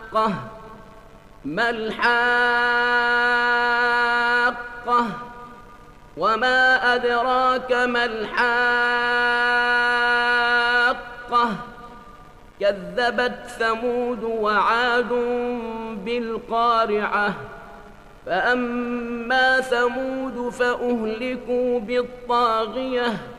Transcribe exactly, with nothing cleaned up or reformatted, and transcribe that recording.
الحاقة ما الحاقة وما أدراك ما الحاقة كذبت ثمود وعاد بالقارعة فأما ثمود فأهلكوا بالطاغية